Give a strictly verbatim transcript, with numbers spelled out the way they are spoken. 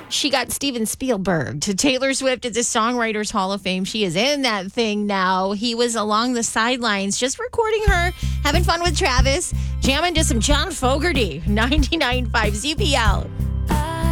She got Steven Spielberg to Taylor Swift at the Songwriters Hall of Fame. She is in that thing now. He was along the sidelines just recording her, having fun with Travis, jamming to some John Fogerty, ninety-nine point five Z P L.